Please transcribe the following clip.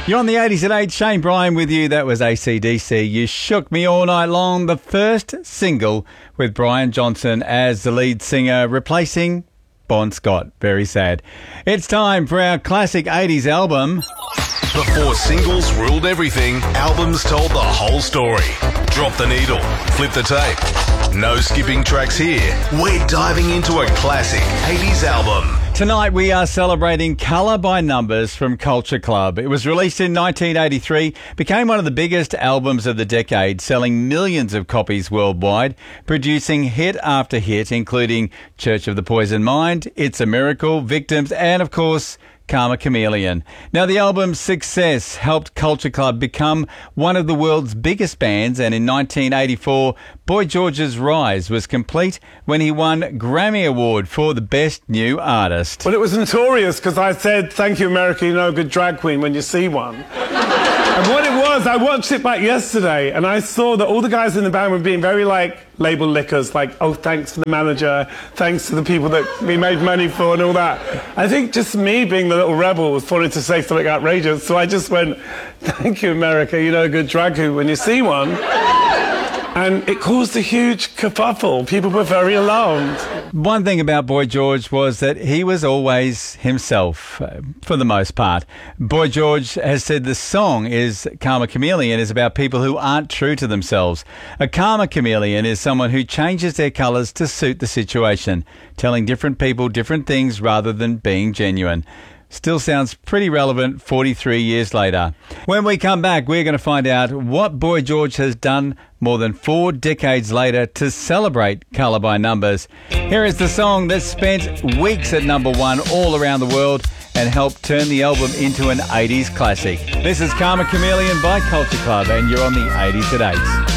You're on the 80s at 8. Shane Bryan with you. That was AC/DC. You Shook Me All Night Long, the first single with Brian Johnson as the lead singer, replacing Bon Scott. Very sad. It's time for our classic 80s album. Before singles ruled everything, albums told the whole story. Drop the needle, flip the tape. No skipping tracks here. We're diving into a classic 80s album. Tonight we are celebrating Colour by Numbers from Culture Club. It was released in 1983, became one of the biggest albums of the decade, selling millions of copies worldwide, producing hit after hit, including Church of the Poison Mind, It's a Miracle, Victims, and of course, Karma Chameleon. Now, the album's success helped Culture Club become one of the world's biggest bands, and in 1984, Boy George's rise was complete when he won Grammy Award for the Best New Artist. Well, it was notorious because I said, "Thank you, America, you're no good drag queen when you see one." And what it was, I watched it back yesterday, and I saw that all the guys in the band were being very, label lickers, oh, thanks to the manager, thanks to the people that we made money for and all that. I think just me being the little rebel was wanting to say something outrageous, so I just went, "Thank you, America, you know a good drag queen when you see one." And it caused a huge kerfuffle. People were very alarmed. One thing about Boy George was that he was always himself, for the most part. Boy George has said the song Karma Chameleon is about people who aren't true to themselves. A Karma Chameleon is someone who changes their colours to suit the situation, telling different people different things rather than being genuine. Still sounds pretty relevant 43 years later. When we come back, we're going to find out what Boy George has done more than 4 decades later to celebrate Colour by Numbers. Here is the song that spent weeks at number 1 all around the world and helped turn the album into an 80s classic. This is Karma Chameleon by Culture Club, and you're on the 80s at 8.